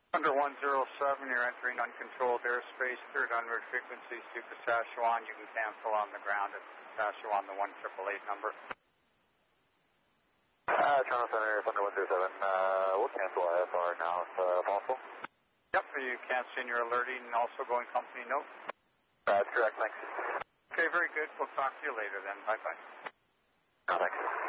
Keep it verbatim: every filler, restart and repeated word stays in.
Under one zero seven, you're entering uncontrolled airspace, third hundred frequencies to Saskatchewan. You can cancel on the ground at Saskatchewan, the one triple eight number. Uh, Toronto Center, Thunder one zero seven. Uh, we'll cancel I F R now if uh, possible. Yep, you canceling your alerting and also going company note? That's correct, thanks. Okay, very good. We'll talk to you later then. Bye-bye. Oh, thanks.